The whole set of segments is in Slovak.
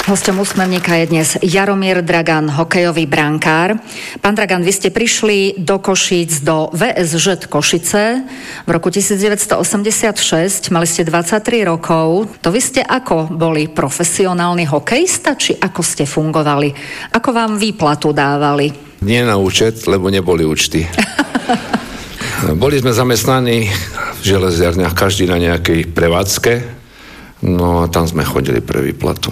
Hosťom Úsmevníka je dnes Jaromír Dragan, hokejový brankár. Pán Dragan, vy ste prišli do Košíc, do VSŽ Košice v roku 1986, mali ste 23 rokov. To vy ste ako boli profesionálny hokejista, či ako ste fungovali? Ako vám výplatu dávali? Nie na účet, lebo neboli účty. Boli sme zamestnaní v železiarniach, každý na nejakej prevádzke, no a tam sme chodili pre výplatu.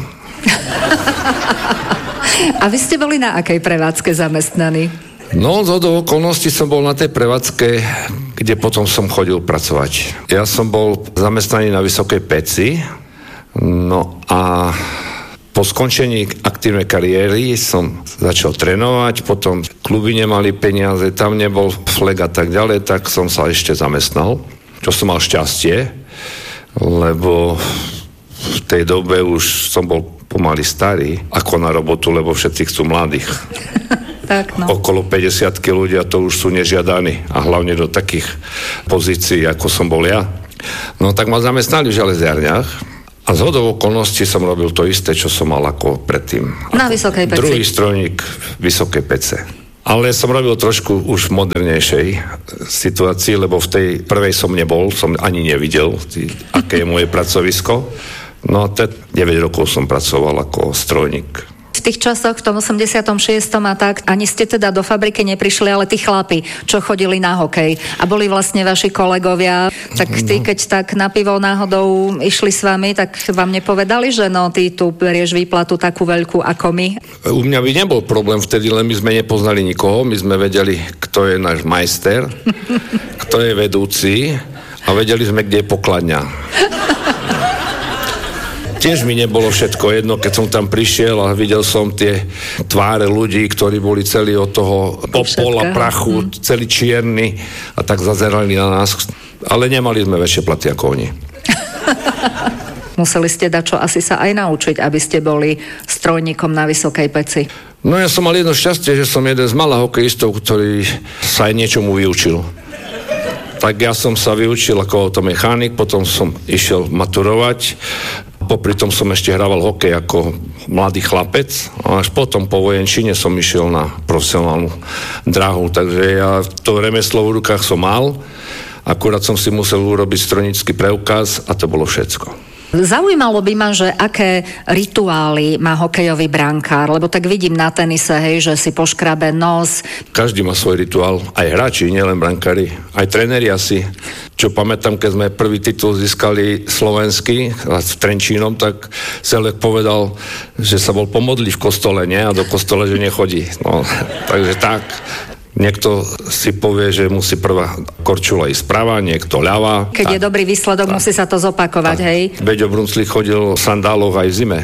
A vy ste boli na akej prevádzke zamestnaní? No, zhodou okolností som bol na tej prevádzke, kde potom som chodil pracovať. Ja som bol zamestnaný na Vysokej Peci, no a po skončení aktívnej kariéry som začal trénovať, potom kluby nemali peniaze, tam nebol flag a tak ďalej, tak som sa ešte zamestnal, čo som mal šťastie, lebo v tej dobe už som bol pomaly starý ako na robotu, lebo všetci chcú mladých. Tak, no. Okolo 50-ky ľudia to už sú nežiadaní a hlavne do takých pozícií, ako som bol ja. No tak ma zamestnali v železiarniach a zhodou okolností som robil to isté, čo som mal ako predtým. Na Vysokej Peci. Druhý strojník Vysokej Pece. Ale som robil trošku už v modernejšej situácii, lebo v tej prvej som nebol, som ani nevidel, aké je moje pracovisko. No a 9 rokov som pracoval ako strojník. V tých časoch, v tom 86. a tak, ani ste teda do fabriky neprišli, ale tí chlapi, čo chodili na hokej a boli vlastne vaši kolegovia, tak tí, keď tak na pivo náhodou išli s vami, tak vám nepovedali, že no, ty tu berieš výplatu takú veľkú ako my? U mňa by nebol problém vtedy, len my sme nepoznali nikoho, my sme vedeli, kto je náš majster, kto je vedúci a vedeli sme, kde je pokladňa. Tiež mi nebolo všetko jedno, keď som tam prišiel a videl som tie tváre ľudí, ktorí boli celí od toho popola, prachu, celý čierny a tak zazerali na nás. Ale nemali sme väčšie platy ako oni. Museli ste dať čo asi sa aj naučiť, aby ste boli strojníkom na Vysokej Peci. No ja som mal jedno šťastie, že som jeden z malých hokejistov, ktorý sa aj niečomu vyučil. Tak ja som sa vyučil ako automechanik, potom som išiel maturovať. Popri tom som ešte hrával hokej ako mladý chlapec a až potom po vojenčine som išiel na profesionálnu dráhu, takže ja to remeslo v rukách som mal, akurát som si musel urobiť strojnícky preukaz a to bolo všetko. Zaujímalo by ma, že aké rituály má hokejový brankár, lebo tak vidím na tenise, hej, že si poškrabe nos. Každý má svoj rituál, aj hráči, nielen brankári, aj tréneri asi. Čo pamätám, keď sme prvý titul získali slovenský s Trenčínom, tak Selek povedal, že sa bol pomodliť v kostole, nie? A do kostola, že nechodí. No, takže tak. Niekto si povie, že musí prvá korčula ísť sprava, niekto ľava. Keď je dobrý výsledok, musí sa to zopakovať, hej? Beďo Brunclík chodil v sandáloch aj v zime,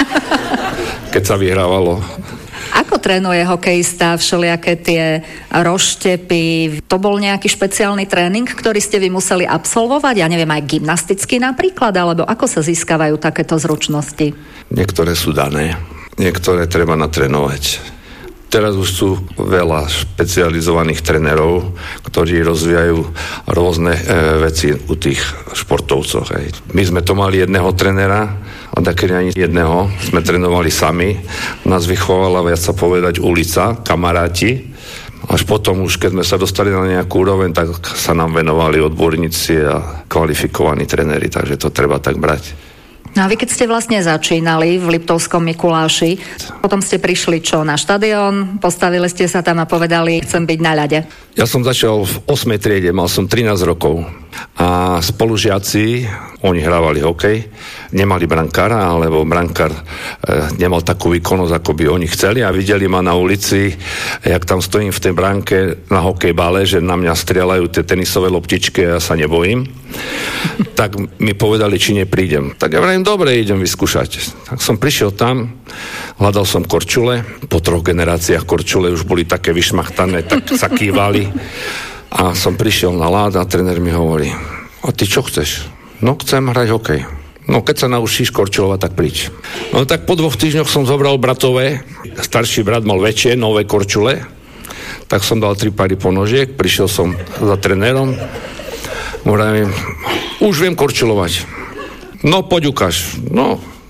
keď sa vyhrávalo. Ako trénuje hokejista všelijaké tie rozštepy? To bol nejaký špeciálny tréning, ktorý ste vy museli absolvovať? Ja neviem, aj gymnastický napríklad? Alebo ako sa získavajú takéto zručnosti? Niektoré sú dané, niektoré treba natrénovať. Teraz už sú veľa špecializovaných trénerov, ktorí rozvíjajú rôzne veci u tých športovcov. My sme to mali jedného trénera, a takedy ani jedného, sme trénovali sami. Nás vychovala, viac sa povedať, ulica, kamaráti. Až potom už, keď sme sa dostali na nejakú úroveň, tak sa nám venovali odborníci a kvalifikovaní tréneri, takže to treba tak brať. No a vy keď ste vlastne začínali v Liptovskom Mikuláši, potom ste prišli čo, na štadión, postavili ste sa tam a povedali, chcem byť na ľade. Ja som začal v 8. triede, mal som 13 rokov a spolužiaci, oni hrávali hokej, nemali brankára, alebo brankár nemal takú výkonnosť, ako by oni chceli a videli ma na ulici, jak tam stojím v tej bránke na hokejbale, že na mňa strieľajú tie tenisové loptičky a ja sa nebojím. Tak mi povedali, či neprídem. Tak ja vrajím, dobre, idem vyskúšať. Tak som prišiel tam, hľadal som korčule, po 3 generáciách korčule už boli také vyšmachtané, tak sa kývali. A som prišiel na ľad a tréner mi hovorí, a ty čo chceš? No, chcem hrať hokej. No, keď sa naučíš korčulovať, tak príď. No, tak po 2 týždňoch som zobral bratové, starší brat mal väčšie, nové korčule, tak som dal 3 pary ponožiek, prišiel som za trénerom, hovorím, už viem korčulovať. No, poď ukáž. No,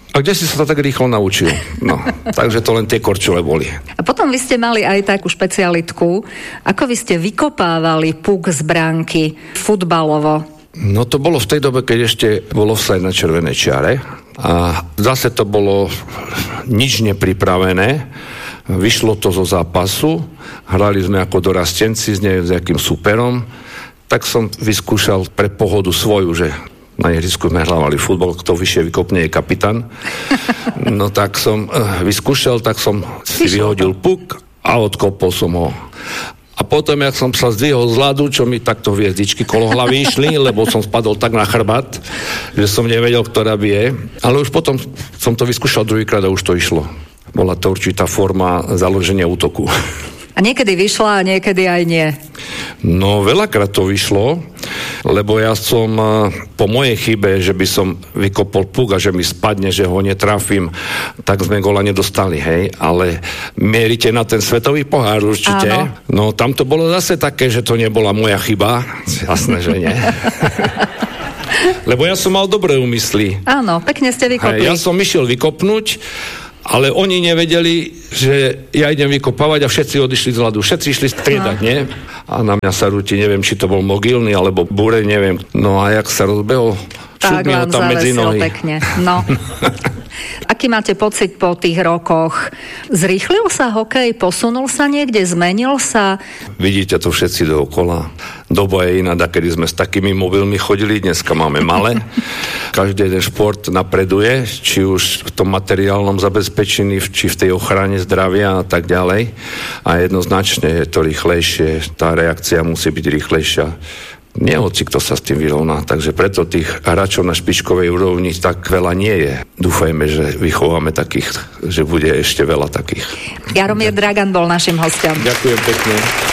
A kde si sa to tak rýchlo naučil? No, takže to len tie korčule boli. A potom vy ste mali aj takú špecialitku, ako vy ste vykopávali puk z bránky futbalovo. No to bolo v tej dobe, keď ešte bol offside na červenej čiare a zase to bolo nič nepripravené. Vyšlo to zo zápasu, hrali sme ako dorastenci s nejakým superom, tak som vyskúšal pre pohodu svoju, že na ihrisku sme hrávali futbol, kto vyššie vykopne je kapitán. No tak som vyskúšal, tak som si vyhodil puk a odkopol som ho. A potom, jak som sa zdvihol z ľadu, čo mi takto hviezdičky kolo hlavy išli, lebo som spadol tak na chrbát, že som nevedel, ktorá by je. Ale už potom som to vyskúšal druhýkrát a už to išlo. Bola to určitá forma založenia útoku. A niekedy vyšla a niekedy aj nie. No, veľakrát to vyšlo, lebo ja som po mojej chybe, že by som vykopol puk a že mi spadne, že ho netrafím, tak sme gola nedostali, hej. Ale mierite na ten svetový pohár určite. Áno. No, tam to bolo zase také, že to nebola moja chyba. Jasné, že nie. Lebo ja som mal dobré úmysly. Áno, pekne ste vykopli. Ja som išiel vykopnúť, ale oni nevedeli, že ja idem vykopávať a všetci odišli z ľadu. Všetci išli striedať, nie? A na mňa sa rúti, neviem, či to bol mogilný, alebo búre, neviem. No a jak sa rozbehol, šup mi ho tam medzi nohy. Pekne, no. Aký máte pocit po tých rokoch? Zrýchlil sa hokej? Posunul sa niekde? Zmenil sa? Vidíte to všetci dookola. Doba je iná, kedy sme s takými mobilmi chodili, dneska máme malé. Každý jeden šport napreduje, či už v tom materiálnom zabezpečení, či v tej ochrane zdravia a tak ďalej. A jednoznačne je to rýchlejšie, tá reakcia musí byť rýchlejšia. Nie hoci kto sa s tým vyrovná, takže preto tých hráčov na špičkovej úrovni tak veľa nie je. Dúfajme, že vychováme takých, že bude ešte veľa takých. Jaromír Dragan bol našim hosťom. Ďakujem pekne.